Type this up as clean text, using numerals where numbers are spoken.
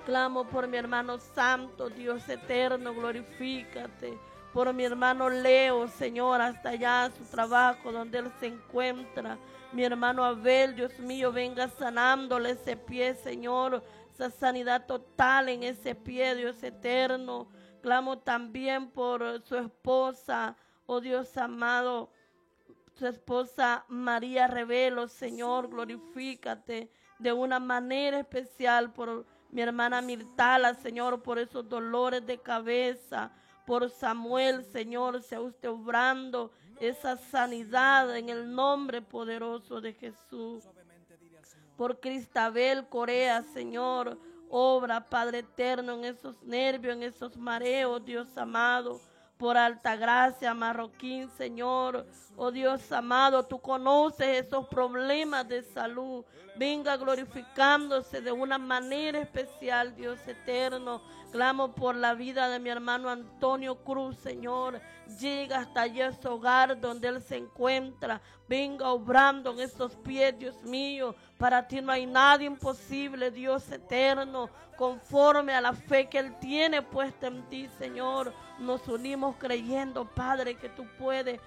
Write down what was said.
Clamo por mi hermano santo, Dios eterno, glorifícate. Por mi hermano Leo, Señor, hasta allá a su trabajo, donde él se encuentra. Mi hermano Abel, Dios mío, venga sanándole ese pie, Señor. Esa sanidad total en ese pie, Dios eterno. Clamo también por su esposa, oh Dios amado, su esposa María Revelo, Señor, glorifícate de una manera especial por mi hermana Mirtala, Señor, por esos dolores de cabeza, por Samuel, Señor, sea usted obrando esa sanidad en el nombre poderoso de Jesús. Por Cristabel Corea, Señor, obra, Padre eterno, en esos nervios, en esos mareos, Dios amado. Por Altagracia Marroquín, Señor, oh Dios amado, tú conoces esos problemas de salud. Venga glorificándose de una manera especial, Dios eterno. Clamo por la vida de mi hermano Antonio Cruz, Señor. Llega hasta allá a su hogar donde él se encuentra. Venga obrando en esos pies, Dios mío. Para ti no hay nada imposible, Dios eterno. Conforme a la fe que él tiene puesta en ti, Señor, nos unimos creyendo, Padre, que tú puedes